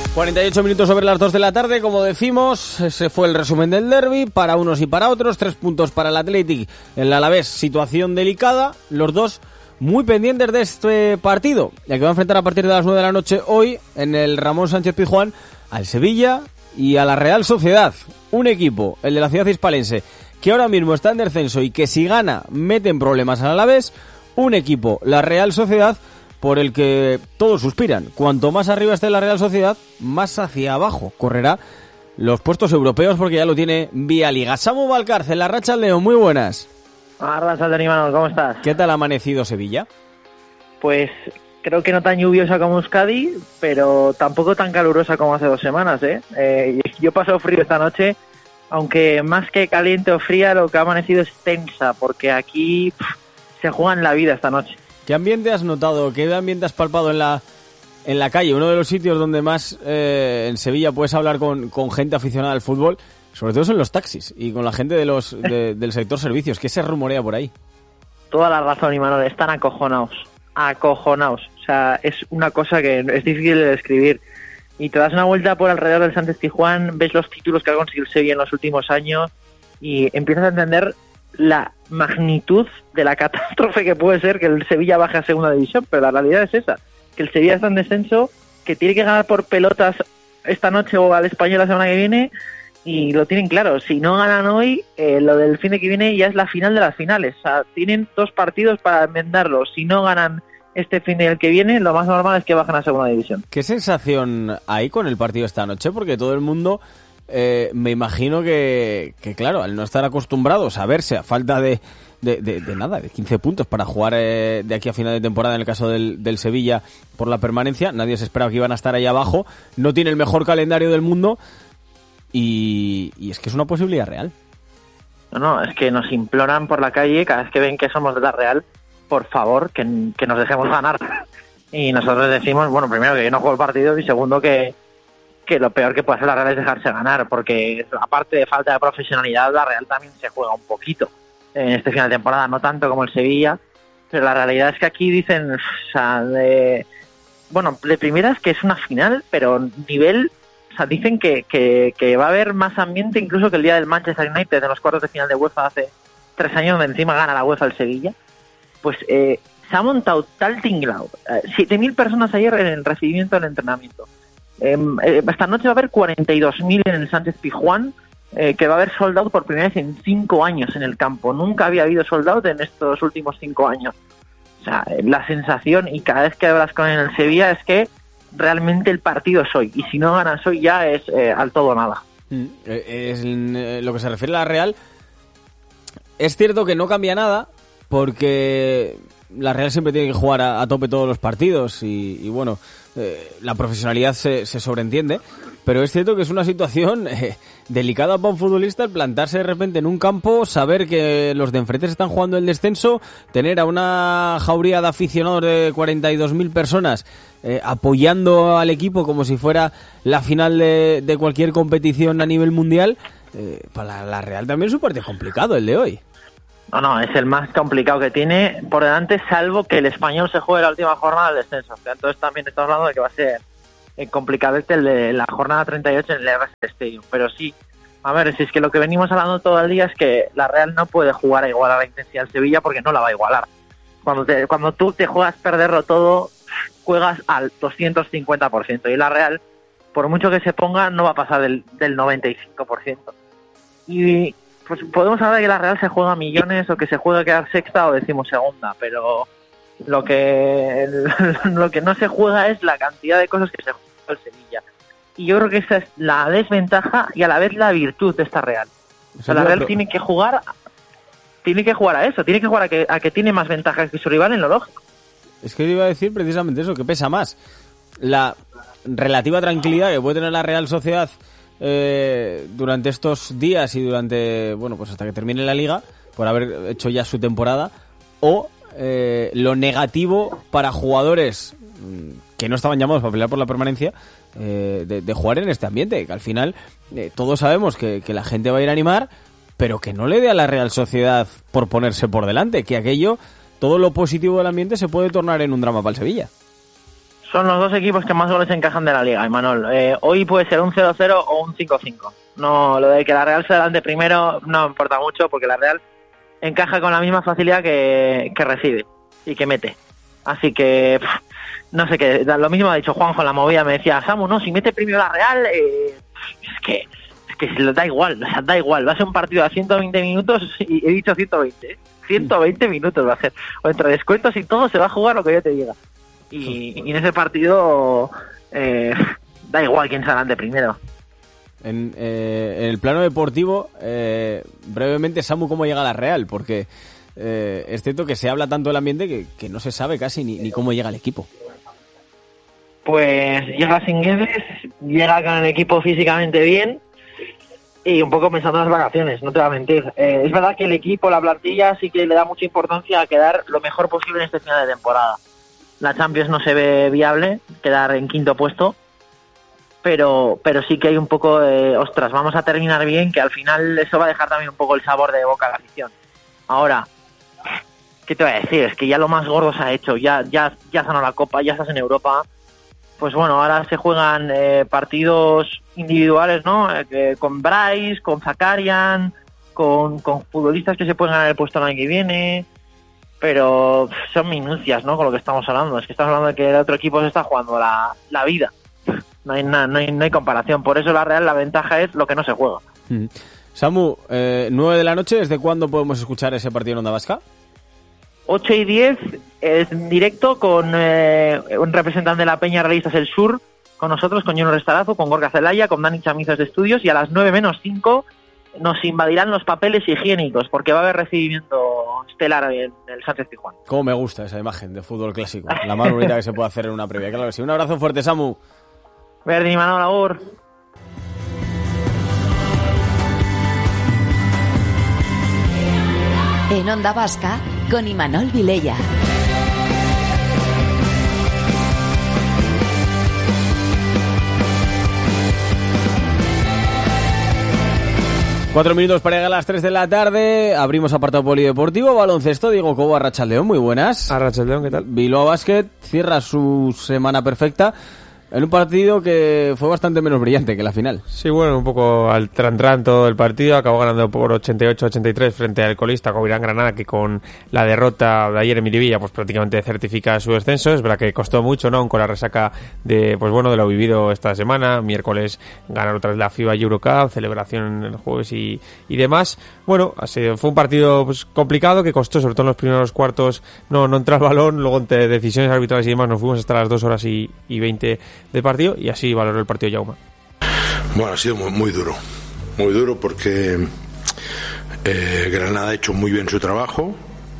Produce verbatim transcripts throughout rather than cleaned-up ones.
cuarenta y ocho minutos sobre las dos de la tarde, como decimos, ese fue el resumen del derbi, para unos y para otros, tres puntos para el Athletic, el Alavés, situación delicada, los dos muy pendientes de este partido, ya que va a enfrentar a partir de las nueve de la noche hoy en el Ramón Sánchez Pizjuán al Sevilla y a la Real Sociedad, un equipo, el de la ciudad hispalense, que ahora mismo está en descenso y que si gana mete en problemas al Alavés, un equipo, la Real Sociedad, por el que todos suspiran. Cuanto más arriba esté la Real Sociedad, más hacia abajo correrá los puestos europeos, porque ya lo tiene vía Liga. Samu Valcárcel, la Racha León, muy buenas. Arrasate, Manuel, ¿cómo estás? ¿Qué tal ha amanecido Sevilla? Pues creo que no tan lluviosa como Euskadi, pero tampoco tan calurosa como hace dos semanas, ¿eh? eh yo he pasado frío esta noche, aunque más que caliente o fría, lo que ha amanecido es tensa, porque aquí pff, se juegan la vida esta noche. ¿Qué ambiente has notado? ¿Qué ambiente has palpado en la en la calle? Uno de los sitios donde más eh, en Sevilla puedes hablar con, con gente aficionada al fútbol, sobre todo son los taxis y con la gente de los de, del sector servicios. ¿Qué se rumorea por ahí? Toda la razón, Imanol, están acojonados, acojonados. O sea, es una cosa que es difícil de describir. Y te das una vuelta por alrededor del Sánchez Pizjuán, ves los títulos que ha conseguido el Sevilla en los últimos años y empiezas a entender la magnitud de la catástrofe que puede ser que el Sevilla baje a segunda división, pero la realidad es esa, que el Sevilla está en descenso, que tiene que ganar por pelotas esta noche o al Español la semana que viene, y lo tienen claro. Si no ganan hoy, eh, lo del fin de que viene ya es la final de las finales. O sea, tienen dos partidos para enmendarlo. Si no ganan este fin de el que viene, lo más normal es que bajen a segunda división. ¿Qué sensación hay con el partido esta noche? Porque todo el mundo... Eh, me imagino que, que, claro, al no estar acostumbrados a verse a falta de, de, de, de nada, de quince puntos para jugar eh, de aquí a final de temporada en el caso del, del Sevilla por la permanencia, nadie se esperaba que iban a estar ahí abajo, no tiene el mejor calendario del mundo y, y es que es una posibilidad real. No, no, es que nos imploran por la calle cada vez que ven que somos de la Real, por favor, que, que nos dejemos ganar. Y nosotros decimos, bueno, primero que yo no juego el partido y segundo que que lo peor que puede hacer la Real es dejarse ganar, porque aparte de falta de profesionalidad, la Real también se juega un poquito en este final de temporada, no tanto como el Sevilla, pero la realidad es que aquí dicen, o sea, de, bueno, de primeras que es una final, pero nivel, o sea, dicen que, que, que va a haber más ambiente incluso que el día del Manchester United en los cuartos de final de UEFA hace tres años, donde encima gana la UEFA el Sevilla. Pues eh, se ha montado tal tinglao, eh, siete mil personas ayer en el recibimiento del entrenamiento. Eh, eh, esta noche va a haber cuarenta y dos mil en el Sánchez Pizjuán, eh, que va a haber sold out por primera vez en cinco años en el campo. Nunca había habido sold out en estos últimos cinco años. O sea, la sensación, y cada vez que hablas con el Sevilla, es que realmente el partido es hoy, y si no ganas hoy ya es eh, al todo o nada. Mm, es, eh, lo que se refiere a la Real, es cierto que no cambia nada, porque la Real siempre tiene que jugar a, a tope todos los partidos y, y bueno, eh, la profesionalidad se, se sobreentiende, pero es cierto que es una situación eh, delicada para un futbolista el plantarse de repente en un campo, saber que los de enfrente están jugando el descenso, tener a una jauría de aficionados de cuarenta y dos mil personas eh, apoyando al equipo como si fuera la final de, de cualquier competición a nivel mundial. Eh, para la, la Real también es un partido complicado el de hoy. No, no, es el más complicado que tiene por delante, salvo que el Español se juegue la última jornada del descenso. Entonces también estamos hablando de que va a ser complicado este el de la jornada treinta y ocho en el R S Stadium. Pero sí, a ver, si es que lo que venimos hablando todo el día es que la Real no puede jugar a igualar la intensidad del Sevilla porque no la va a igualar. Cuando te, cuando tú te juegas perderlo todo, juegas al doscientos cincuenta por ciento. Y la Real, por mucho que se ponga, no va a pasar del, del noventa y cinco por ciento. Y... pues podemos hablar de que la Real se juega millones o que se juega a quedar sexta o decimosegunda, pero lo que lo que no se juega es la cantidad de cosas que se juega el Sevilla. Y yo creo que esa es la desventaja y a la vez la virtud de esta Real. O sea, la Real tiene que jugar tiene que jugar a eso, tiene que jugar a que, a que tiene más ventajas que su rival en lo lógico. Es que iba a decir precisamente eso, que pesa más la relativa tranquilidad que puede tener la Real Sociedad Eh, durante estos días y durante, bueno, pues hasta que termine la liga, por haber hecho ya su temporada, o eh, lo negativo para jugadores que no estaban llamados para pelear por la permanencia, eh, de, de jugar en este ambiente, que al final eh, todos sabemos que, que la gente va a ir a animar, pero que no le dé a la Real Sociedad por ponerse por delante, que aquello, todo lo positivo del ambiente se puede tornar en un drama para el Sevilla. Son los dos equipos que más goles encajan de la liga, Imanol. Eh, hoy puede ser un cero cero o un cinco cinco. No, lo de que la Real se adelante primero no importa mucho, porque la Real encaja con la misma facilidad que, que recibe y que mete. Así que, pff, no sé qué, lo mismo ha dicho Juanjo en la movida, me decía, Samu, no, si mete primero la Real, eh, es que es que se le da igual, o sea, da igual, va a ser un partido a ciento veinte minutos, y he dicho ciento veinte, ¿eh? ciento veinte minutos va a ser, o entre descuentos y todo se va a jugar lo que yo te diga. Y, y en ese partido eh, da igual quién se adelante primero. En, eh, en el plano deportivo, eh, brevemente, Samu, ¿cómo llega a la Real? Porque eh, es cierto que se habla tanto del ambiente que, que no se sabe casi ni, ni cómo llega el equipo. Pues llega sin Guedes, llega con el equipo físicamente bien y un poco pensando en las vacaciones, no te voy a mentir. Eh, es verdad que el equipo, la plantilla, sí que le da mucha importancia a quedar lo mejor posible en este final de temporada. La Champions no se ve viable, quedar en quinto puesto, pero pero sí que hay un poco de, ostras, vamos a terminar bien, que al final eso va a dejar también un poco el sabor de boca a la afición. Ahora, ¿qué te voy a decir? Es que ya lo más gordo se ha hecho, ya ya ya ganó la Copa, ya estás en Europa. Pues bueno, ahora se juegan eh, partidos individuales, ¿no? Eh, con Bryce, con Zakarian, con, con futbolistas que se pueden ganar el puesto el año que viene, pero son minucias, ¿no? Con lo que estamos hablando. Es que estamos hablando de que el otro equipo se está jugando la, la vida. No hay, nada, no, hay, no hay comparación. Por eso la Real, la ventaja es lo que no se juega. Mm. Samu, eh, nueve de la noche, ¿desde cuándo podemos escuchar ese partido en Onda Vasca? ocho y diez es en directo con eh, un representante de la Peña Realistas El Sur, con nosotros, con Juno Restarazo, con Gorka Zelaya, con Dani Chamizos de Estudios, y a las nueve menos cinco nos invadirán los papeles higiénicos, porque va a haber recibimiento estelar en el Sánchez Pizjuán. Cómo me gusta esa imagen de fútbol clásico, la más bonita que se puede hacer en una previa, claro que sí. Un abrazo fuerte, Samu. Verdi, Manol, agur. En Onda Vasca, con Imanol Vilella. Cuatro minutos para llegar a las tres de la tarde. Abrimos apartado polideportivo, baloncesto. Diego Cobo, Arrachaldeón, muy buenas. Arrachaldeón, ¿qué tal? Bilbao Basket cierra su semana perfecta en un partido que fue bastante menos brillante que la final. Sí, bueno, un poco al tran-tran todo el partido. Acabó ganando por ochenta y ocho a ochenta y tres frente al colista Covirán Granada, que con la derrota de ayer en Miribilla pues prácticamente certifica su descenso. Es verdad que costó mucho, ¿no? Aún con la resaca de pues bueno de lo vivido esta semana. Miércoles ganaron otra vez la FIBA Eurocup, celebración el jueves y, y demás. Bueno, así, fue un partido pues complicado que costó, sobre todo en los primeros cuartos no, no entrar el balón. Luego entre decisiones arbitrales y demás nos fuimos hasta las dos horas y, y veinte de partido, y así valoró el partido Jaume. Bueno, ha sido muy, muy duro, muy duro porque eh, Granada ha hecho muy bien su trabajo.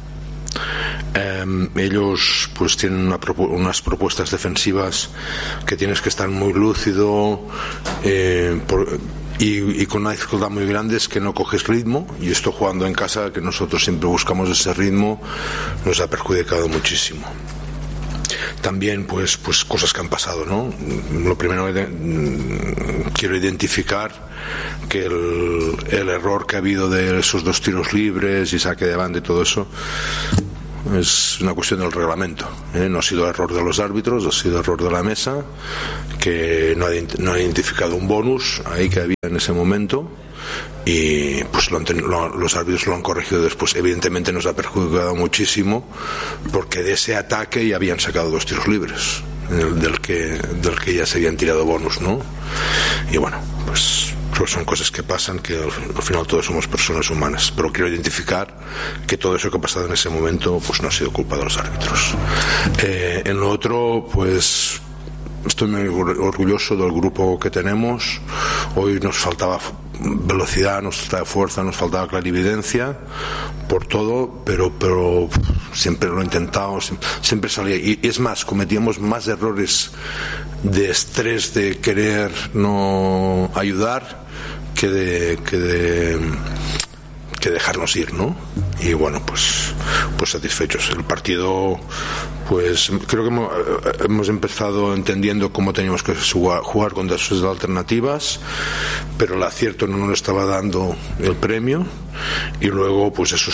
Eh, ellos pues tienen una propu- unas propuestas defensivas que tienes que estar muy lúcido eh, por, y, y con una dificultad muy grande es que no coges ritmo, y esto jugando en casa, que nosotros siempre buscamos ese ritmo, nos ha perjudicado muchísimo. También pues pues cosas que han pasado, ¿no? Lo primero que de, quiero identificar que el, el error que ha habido de esos dos tiros libres y saque de banda y todo eso es una cuestión del reglamento, ¿eh? No ha sido error de los árbitros, ha sido error de la mesa, que no ha, no ha identificado un bonus ahí que había en ese momento, y pues lo han ten, lo, los árbitros lo han corregido después. Evidentemente nos ha perjudicado muchísimo porque de ese ataque ya habían sacado dos tiros libres del, del que del que ya se habían tirado bonus, ¿no? Y bueno, pues son cosas que pasan, que al, al final todos somos personas humanas, pero quiero identificar que todo eso que ha pasado en ese momento pues no ha sido culpa de los árbitros. Eh, en lo otro, pues estoy muy orgulloso del grupo que tenemos. Hoy nos faltaba velocidad, nos faltaba fuerza, nos faltaba clarividencia por todo, pero pero siempre lo he intentado, siempre salía, y es más, cometíamos más errores de estrés de querer no ayudar que de que de que dejarnos ir, ¿no? Y bueno, pues pues satisfechos. El partido, pues creo que hemos, hemos empezado entendiendo cómo teníamos que jugar, jugar con sus alternativas, pero el acierto no nos estaba dando el premio, y luego pues esos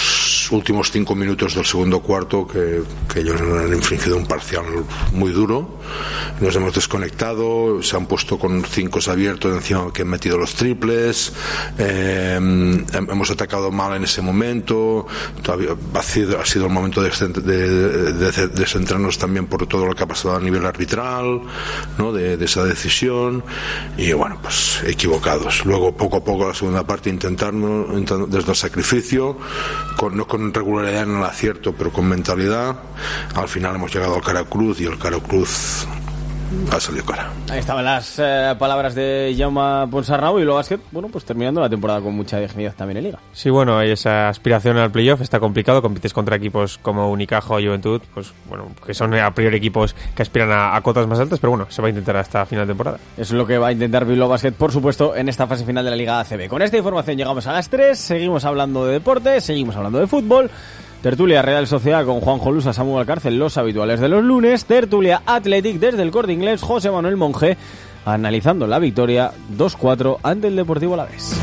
los últimos cinco minutos del segundo cuarto que, que ellos han infringido un parcial muy duro. Nos hemos desconectado, se han puesto con cinco abiertos encima que han metido los triples, eh, hemos atacado mal en ese momento, todavía ha sido, ha sido el momento de, de, de, de centrarnos también por todo lo que ha pasado a nivel arbitral, ¿no? de, de esa decisión, y bueno, pues equivocados. Luego poco a poco la segunda parte intentarnos desde el sacrificio, con, no con regularidad en el acierto, pero con mentalidad. Al final hemos llegado al cara cruz y el cara cruz ha salido cara. Ahí estaban las eh, palabras de Jaume Ponsarnau, y luego básquet, bueno, pues terminando la temporada con mucha dignidad también en Liga. Sí, bueno, hay esa aspiración al playoff, está complicado, compites contra equipos como Unicaja o Juventud, pues bueno, que son a priori equipos que aspiran a, a cotas más altas, pero bueno, se va a intentar hasta final de temporada. Eso es lo que va a intentar Bilbao Basket, por supuesto, en esta fase final de la Liga A C B. Con esta información llegamos a las tres, seguimos hablando de deporte, seguimos hablando de fútbol. Tertulia Real Sociedad con Juanjo Lusa, Samuel Alcárcel, los habituales de los lunes. Tertulia Athletic desde el Corte Inglés, José Manuel Monge, analizando la victoria dos cuatro ante el Deportivo Alavés.